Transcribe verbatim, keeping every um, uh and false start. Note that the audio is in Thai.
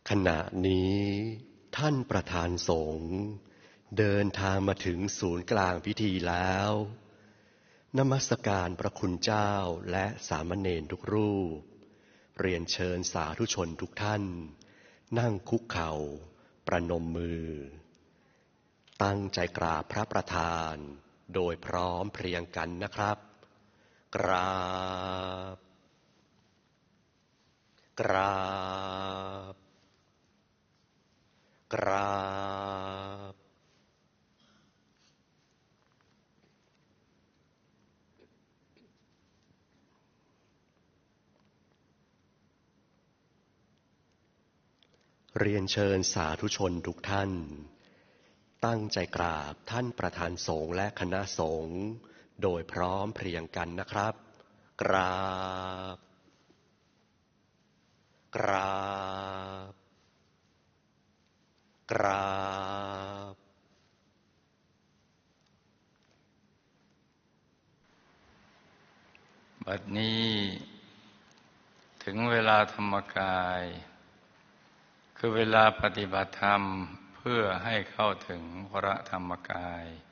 ขณะนี้ท่านประธานสงฆ์เดินทางมาถึงศูนย์กลางพิธีแล้วนมัสการพระคุณเจ้าและสามเณรทุกรูปเรียนเชิญสาธุชนทุกท่านนั่งคุกเข่าประนมมือตั้งใจกราบพระประธานโดยพร้อมเพรียงกันนะครับกราบกราบกราบเรียนเชิญสาธุชนทุกท่านตั้งใจกราบท่านประธานสงฆ์และคณะสงฆ์โดยพร้อมเพรียงกันนะครับกราบกราบกราบบัดนี้ถึงเวลาธรรมกายคือเวลาปฏิบัติธรรมเพื่อให้เข้าถึงพระธรรมกาย